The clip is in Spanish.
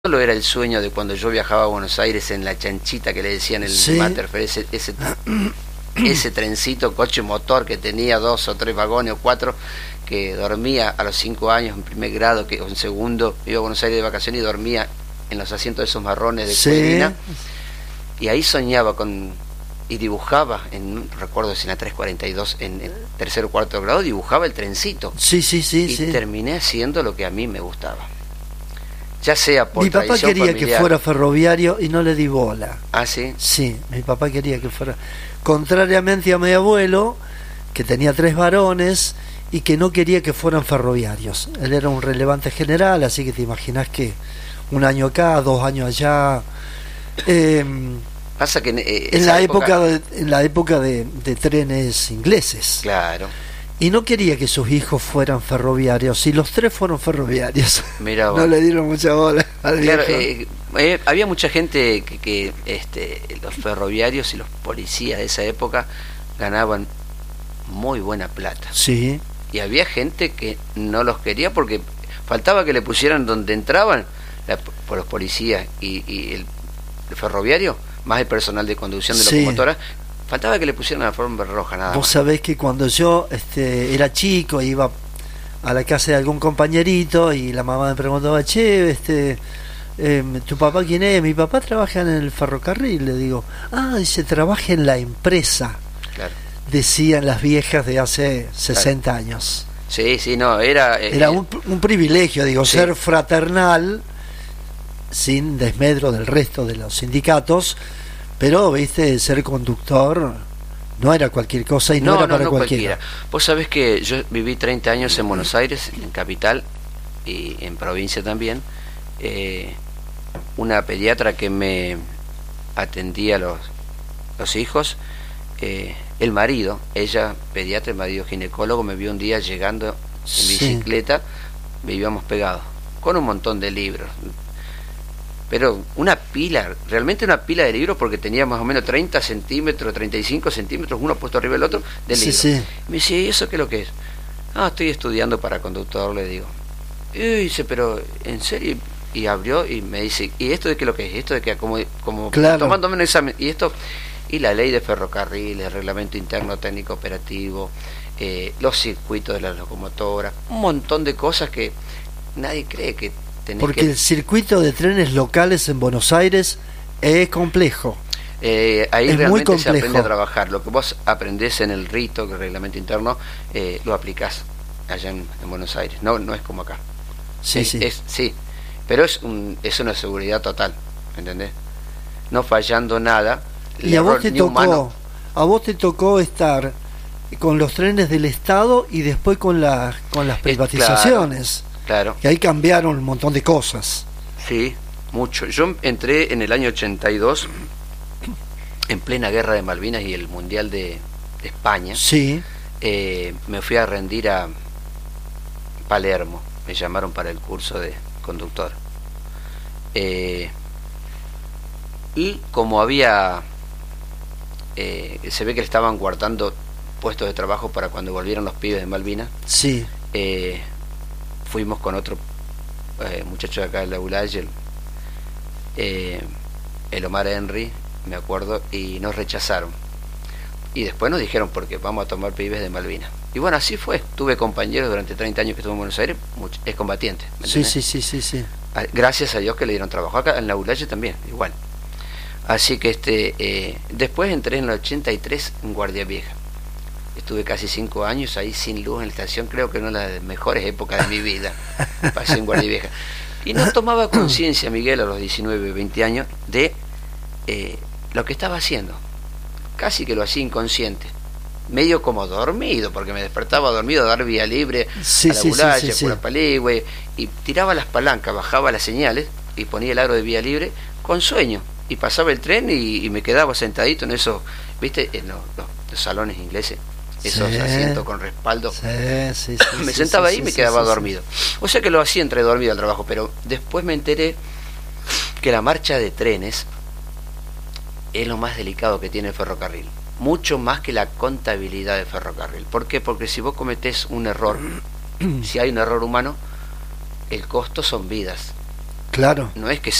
solo era el sueño de cuando yo viajaba a Buenos Aires en la chanchita que le decían el Sí. Matterfeld, ese trencito, coche motor que tenía 2 o 3 vagones o 4, que dormía a los 5 años en primer grado, o en segundo, iba a Buenos Aires de vacaciones y dormía en los asientos de esos marrones de Sí. cuerina, y ahí soñaba y dibujaba, recuerdo si en la 342, en el tercer o cuarto grado, dibujaba el trencito, Sí, sí, sí, y sí. terminé haciendo lo que a mí me gustaba. Ya sea por Mi papá tradición quería familiar. que fuera ferroviario y no le di bola. Ah, sí. Sí, mi papá quería que fuera. Contrariamente a mi abuelo, que tenía 3 varones y que no quería que fueran ferroviarios. Él era un relevante general, así que te imaginas que un año acá, 2 años allá. Pasa que En la época de trenes ingleses. Claro. Y no quería que sus hijos fueran ferroviarios, y los 3 fueron ferroviarios. Mira vos. No le dieron mucha bola al Claro, viejo. había mucha gente que los ferroviarios y los policías de esa época ganaban muy buena plata. Sí, Y había gente que no los quería porque faltaba que le pusieran donde entraban por los policías y el ferroviario, más el personal de conducción de Sí. locomotoras, faltaba que le pusieran la forma roja, nada vos más. sabés que cuando yo era chico, iba a la casa de algún compañerito y la mamá me preguntaba, che, ¿tu papá quién es? Mi papá trabaja en el ferrocarril. Le digo, dice, trabaja en la empresa, Claro. decían las viejas de hace 60 años. Sí, sí, no, era Un privilegio, digo, Sí. ser fraternal, sin desmedro del resto de los sindicatos, pero, viste, ser conductor no era cualquier cosa y no era para cualquiera. Vos sabés que yo viví 30 años en Buenos Aires, en capital y en provincia también. Una pediatra que me atendía los hijos, el marido, ella pediatra, el marido ginecólogo, me vio un día llegando en Sí. bicicleta, vivíamos pegados, con un montón de libros. Pero realmente una pila de libros, porque tenía más o menos 30 centímetros, 35 centímetros, uno puesto arriba del otro, de Sí, libros. sí. Me decía, ¿y eso qué es lo que es? Estoy estudiando para conductor, le digo. Y dice, pero, ¿en serio? Y abrió y me dice, ¿y esto de qué es lo que es? Esto de que como Claro. tomándome un examen. Y esto, y la ley de ferrocarril, el reglamento interno técnico operativo, los circuitos de la locomotora, un montón de cosas que nadie cree que tenés Porque que... el circuito de trenes locales en Buenos Aires es complejo. Ahí Es muy realmente se aprende complejo. a trabajar. Lo que vos aprendés en el RITO, que es el reglamento interno, lo aplicás allá en Buenos Aires. No es como acá. Sí, sí. Sí, pero es una seguridad total, ¿entendés? No fallando nada. Y a vos te ni humano. tocó estar con los trenes del Estado y después con las privatizaciones, Claro, que ahí cambiaron un montón de cosas. sí, mucho. Yo entré en el año 82, en plena guerra de Malvinas y el Mundial de España. Sí, Me fui a rendir a Palermo, me llamaron para el curso de conductor. Y como había, se ve que le estaban guardando puestos de trabajo para cuando volvieran los pibes de Malvinas, sí. fuimos con otro muchacho de acá de la ULAY, el Omar Henry, me acuerdo, y nos rechazaron. Y después nos dijeron, porque vamos a tomar pibes de Malvinas. Y bueno, así fue. Tuve compañeros durante 30 años que estuve en Buenos Aires, excombatientes. ¿Me Sí, entendés? sí. Gracias a Dios que le dieron trabajo. Acá en la ULAY también, igual. Así que después entré en el 83 en Guardia Vieja. Estuve casi 5 años ahí sin luz en la estación, creo que una de las mejores épocas de mi vida. Pasé en Guardia Vieja. Y no tomaba conciencia, Miguel, a los 19, 20 años, de lo que estaba haciendo. Casi que lo hacía inconsciente. Medio como dormido, porque me despertaba dormido a dar vía libre Sí, a la sí, Bulaya, sí, sí, a Curapaligüe, y tiraba las palancas, bajaba las señales y ponía el aro de vía libre con sueño. Y pasaba el tren y me quedaba sentadito en esos, ¿viste? En los salones ingleses, esos Sí. asientos con respaldo. Sí, Me sentaba ahí y me quedaba sí. dormido. O sea que lo hacía entre dormido al trabajo, pero después me enteré que la marcha de trenes es lo más delicado que tiene el ferrocarril. Mucho más que la contabilidad del ferrocarril. ¿Por qué? Porque si vos cometés un error, si hay un error humano, el costo son vidas. Claro. No es que